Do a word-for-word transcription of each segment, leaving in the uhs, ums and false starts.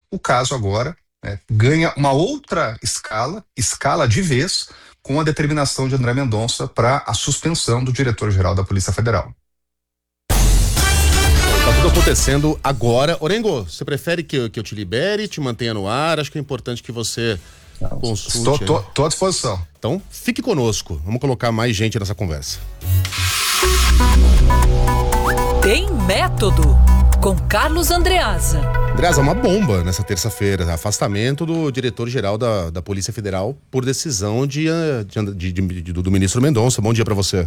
o caso agora, né, ganha uma outra escala, escala de vez, com a determinação de André Mendonça para a suspensão do diretor-geral da Polícia Federal. Tá tudo acontecendo agora. Orengo, você prefere que eu, que eu te libere, te mantenha no ar? Acho que é importante que você consulte. Estou à disposição. Então, fique conosco. Vamos colocar mais gente nessa conversa. Tem Método, com Carlos Andreasa. Andreasa, uma bomba nessa terça-feira. Afastamento do diretor-geral da, da Polícia Federal por decisão de, de, de, de, do ministro Mendonça. Bom dia para você.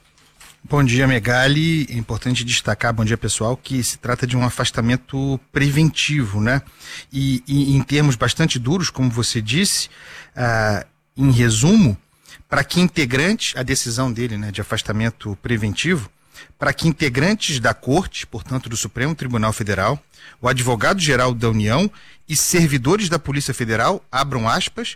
Bom dia, Megali. É importante destacar, bom dia pessoal, que se trata de um afastamento preventivo, né? E, e em termos bastante duros, como você disse, ah, em resumo, para que integrantes, a decisão dele, né, de afastamento preventivo, para que integrantes da Corte, portanto do Supremo Tribunal Federal, o advogado-geral da União e servidores da Polícia Federal, abram aspas,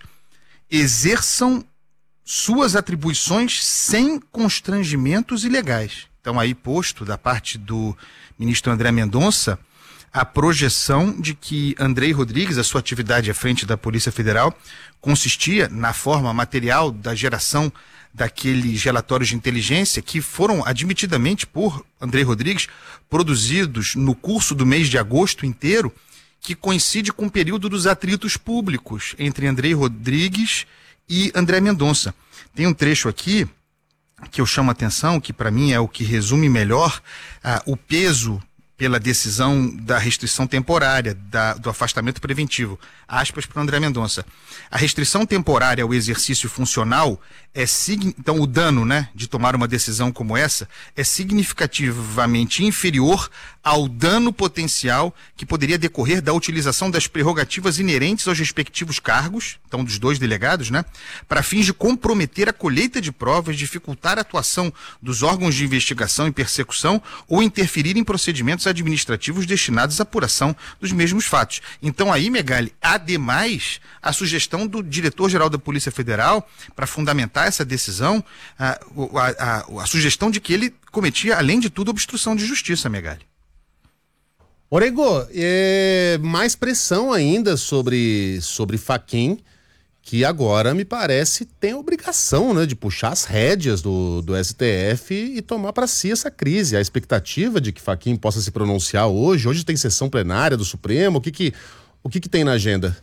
exerçam suas atribuições sem constrangimentos ilegais. Então, aí posto da parte do ministro André Mendonça a projeção de que Andrei Rodrigues, a sua atividade à frente da Polícia Federal, consistia na forma material da geração daqueles relatórios de inteligência que foram admitidamente por Andrei Rodrigues produzidos no curso do mês de agosto inteiro, que coincide com o período dos atritos públicos entre Andrei Rodrigues e André Mendonça. Tem um trecho aqui que eu chamo a atenção, que para mim é o que resume melhor ah, o peso pela decisão da restrição temporária, da, do afastamento preventivo. Aspas para André Mendonça. A restrição temporária ao exercício funcional é sign... então o dano, né, de tomar uma decisão como essa é significativamente inferior ao dano potencial que poderia decorrer da utilização das prerrogativas inerentes aos respectivos cargos, então dos dois delegados, né, para fins de comprometer a colheita de provas, dificultar a atuação dos órgãos de investigação e persecução ou interferir em procedimentos administrativos destinados à apuração dos mesmos fatos. Então aí, Megali, ademais, a sugestão do diretor-geral da Polícia Federal para fundamentar essa decisão, a, a, a, a sugestão de que ele cometia, além de tudo, obstrução de justiça, Megali. Orengo, é, mais pressão ainda sobre, sobre Fachin, que agora, me parece, tem a obrigação, né, de puxar as rédeas do, do S T F e tomar para si essa crise. A expectativa de que Fachin possa se pronunciar hoje, hoje tem sessão plenária do Supremo, o que que, o que, que tem na agenda?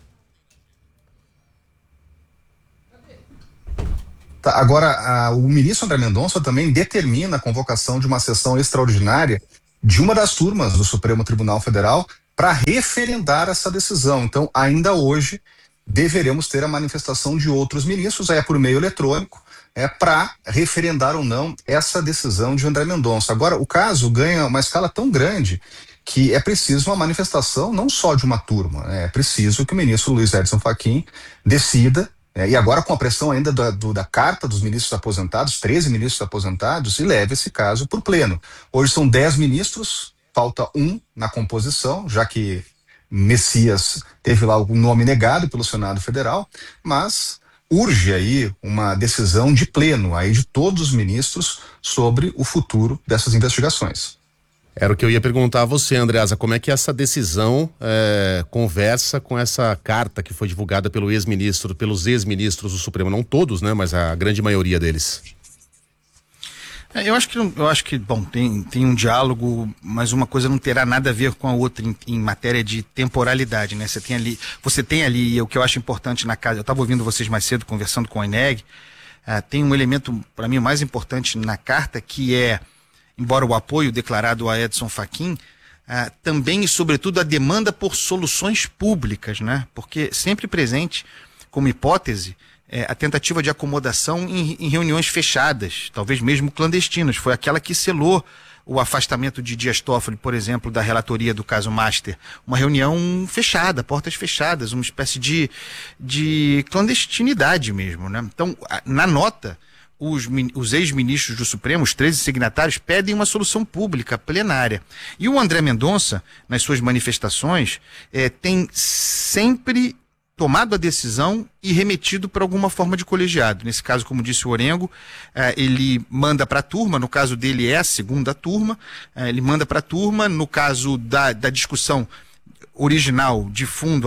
Tá, agora, a, o ministro André Mendonça também determina a convocação de uma sessão extraordinária de uma das turmas do Supremo Tribunal Federal para referendar essa decisão. Então, ainda hoje, deveremos ter a manifestação de outros ministros, aí é por meio eletrônico, é, para referendar ou não essa decisão de André Mendonça. Agora, o caso ganha uma escala tão grande que é preciso uma manifestação não só de uma turma, né? É preciso que o ministro Luiz Edson Fachin decida, é, e agora com a pressão ainda da, do, da carta dos ministros aposentados, treze ministros aposentados, e leve esse caso para o pleno. Hoje são dez ministros, falta um na composição, já que Messias teve lá o nome negado pelo Senado Federal, mas urge aí uma decisão de pleno aí de todos os ministros sobre o futuro dessas investigações. Era o que eu ia perguntar a você, Andreasa, como é que essa decisão é, conversa com essa carta que foi divulgada pelo ex-ministro, pelos ex-ministros do Supremo, não todos, né, mas a grande maioria deles. É, eu acho que, eu acho que bom, tem, tem um diálogo, mas uma coisa não terá nada a ver com a outra em, em matéria de temporalidade, né? Você tem ali, você tem ali, e o que eu acho importante na casa, eu estava ouvindo vocês mais cedo, conversando com o Eneg, uh, tem um elemento, para mim, o mais importante na carta, que é, embora o apoio declarado a Edson Fachin, uh, também e sobretudo a demanda por soluções públicas, né? Porque sempre presente, como hipótese, É, a tentativa de acomodação em, em reuniões fechadas, talvez mesmo clandestinas. Foi aquela que selou o afastamento de Dias Toffoli, por exemplo, da relatoria do caso Master. Uma reunião fechada, portas fechadas, uma espécie de, de clandestinidade mesmo, né? Então, na nota, os, os ex-ministros do Supremo, os treze signatários, pedem uma solução pública, plenária. E o André Mendonça, nas suas manifestações, é, tem sempre tomado a decisão e remetido para alguma forma de colegiado. Nesse caso, como disse o Orengo, eh, ele manda para a turma, no caso dele é a segunda turma, eh, ele manda para a turma, no caso da, da discussão original de fundo,